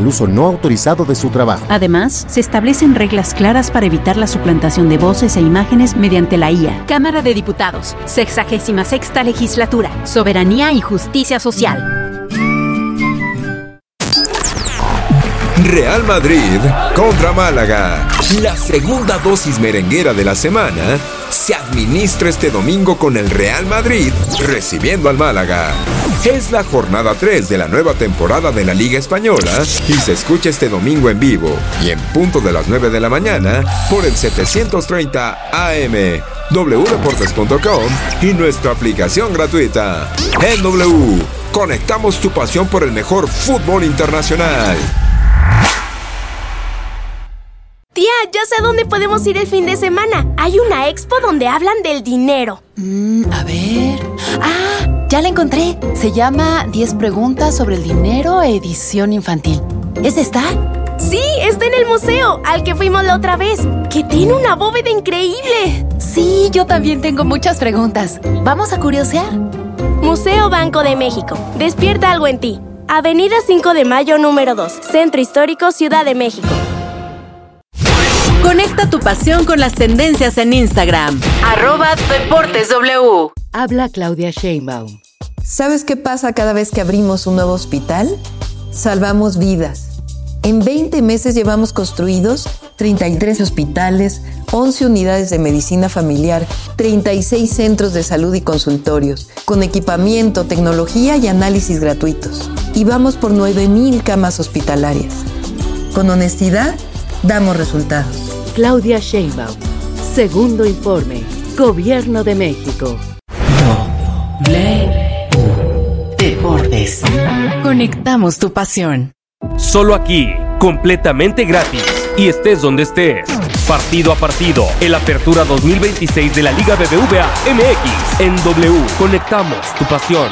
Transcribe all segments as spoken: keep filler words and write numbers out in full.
uso no autorizado de su trabajo. Además, se establecen reglas claras para evitar la suplantación de voces e imágenes mediante la I A. Cámara de Diputados, sexagésima sexta Legislatura, Soberanía y Justicia Social. Real Madrid contra Málaga. La segunda dosis merenguera de la semana se administra este domingo con el Real Madrid recibiendo al Málaga. Es la jornada tres de la nueva temporada de la Liga Española y se escucha este domingo en vivo y en punto de las nueve de la mañana por el setecientos treinta A M, doble u deportes punto com y nuestra aplicación gratuita. En W, conectamos tu pasión por el mejor fútbol internacional. Tía, ya sé a dónde podemos ir el fin de semana. Hay una expo donde hablan del dinero. Mm, a ver... ¡Ah! Ya la encontré. Se llama diez preguntas sobre el dinero, edición infantil. ¿Esa está? Sí, está en el museo, al que fuimos la otra vez. Que tiene una bóveda increíble. Sí, yo también tengo muchas preguntas. ¿Vamos a curiosear? Museo Banco de México. Despierta algo en ti. Avenida cinco de Mayo número dos, Centro Histórico, Ciudad de México. Conecta tu pasión con las tendencias en Instagram. Arroba Deportes W. Habla Claudia Sheinbaum. ¿Sabes qué pasa cada vez que abrimos un nuevo hospital? Salvamos vidas. En veinte meses llevamos construidos treinta y tres hospitales, once unidades de medicina familiar, treinta y seis centros de salud y consultorios, con equipamiento, tecnología y análisis gratuitos. Y vamos por nueve mil camas hospitalarias. Con honestidad, damos resultados. Claudia Sheinbaum. Segundo informe. Gobierno de México. W Deportes. Conectamos tu pasión. Solo aquí, completamente gratis. Y estés donde estés. Partido a partido. El Apertura dos mil veintiséis de la Liga B B V A M X. En W. Conectamos tu pasión.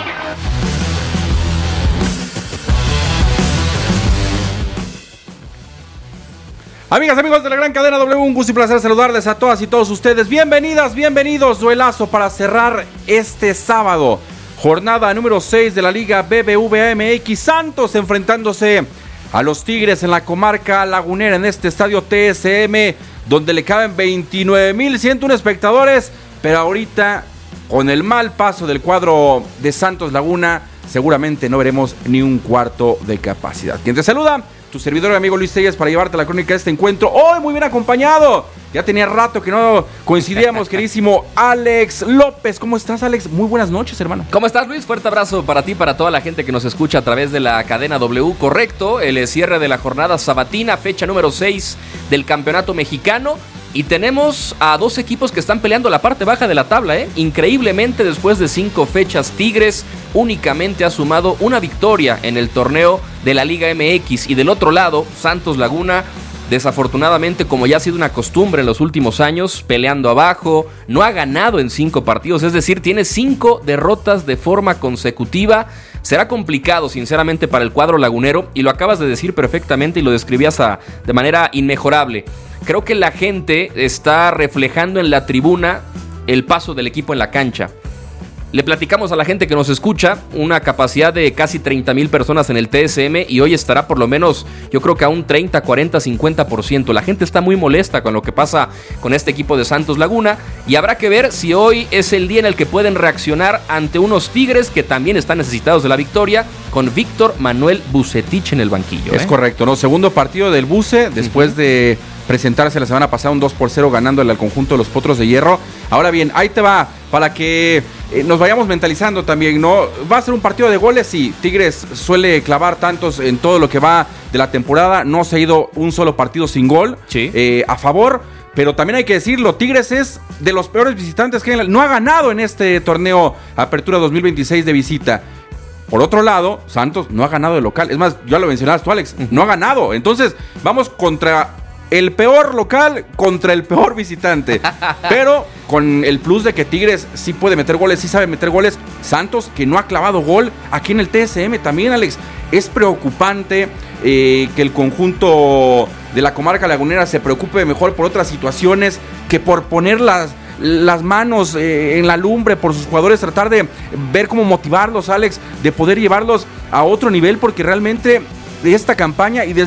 Amigas, amigos de la gran cadena W, un gusto y placer saludarles a todas y todos ustedes. Bienvenidas, bienvenidos. Duelazo para cerrar este sábado. Jornada número seis de la Liga B B V A M X. Santos enfrentándose a los Tigres en la comarca lagunera en este estadio T S M, donde le caben veintinueve mil ciento uno espectadores. Pero ahorita, con el mal paso del cuadro de Santos Laguna, seguramente no veremos ni un cuarto de capacidad. Quien te saluda, tu servidor y amigo Luis Telles, para llevarte la crónica de este encuentro. Hoy muy bien acompañado. Ya tenía rato que no coincidíamos, queridísimo Alex López. ¿Cómo estás, Alex? Muy buenas noches, hermano. ¿Cómo estás, Luis? Fuerte abrazo para ti, para toda la gente que nos escucha a través de la cadena W. Correcto, el cierre de la jornada sabatina, fecha número seis del campeonato mexicano. Y tenemos a dos equipos que están peleando la parte baja de la tabla, ¿eh? Increíblemente, después de cinco fechas, Tigres únicamente ha sumado una victoria en el torneo de la Liga M X. Y del otro lado, Santos Laguna, desafortunadamente, como ya ha sido una costumbre en los últimos años, peleando abajo, no ha ganado en cinco partidos, es decir, tiene cinco derrotas de forma consecutiva. Será complicado, sinceramente, para el cuadro lagunero, y lo acabas de decir perfectamente y lo describías a, de manera inmejorable. Creo que la gente está reflejando en la tribuna el paso del equipo en la cancha. Le platicamos a la gente que nos escucha una capacidad de casi treinta mil personas en el T S M y hoy estará por lo menos, yo creo que a un treinta, cuarenta, cincuenta por ciento. La gente está muy molesta con lo que pasa con este equipo de Santos Laguna y habrá que ver si hoy es el día en el que pueden reaccionar ante unos Tigres que también están necesitados de la victoria, con Víctor Manuel Vucetich en el banquillo. Es ¿eh? correcto, ¿no? Segundo partido del Buce después uh-huh. de presentarse la semana pasada un dos por cero ganándole al conjunto de los Potros de Hierro. Ahora bien, ahí te va, para que eh, nos vayamos mentalizando también, ¿no? ¿Va a ser un partido de goles? Sí, Tigres suele clavar tantos en todo lo que va de la temporada, no se ha ido un solo partido sin gol sí. eh, a favor, pero también hay que decirlo, Tigres es de los peores visitantes que hay, no ha ganado en este torneo Apertura dos mil veintiséis de visita. Por otro lado, Santos no ha ganado de local, es más, ya lo mencionabas tú, Alex, no ha ganado, entonces vamos contra el peor local contra el peor visitante, pero con el plus de que Tigres sí puede meter goles, sí sabe meter goles. Santos, que no ha clavado gol aquí en el T S M también, Alex. Es preocupante eh, que el conjunto de la comarca lagunera se preocupe mejor por otras situaciones que por poner las, las manos eh, en la lumbre por sus jugadores, tratar de ver cómo motivarlos, Alex, de poder llevarlos a otro nivel, porque realmente esta campaña y desde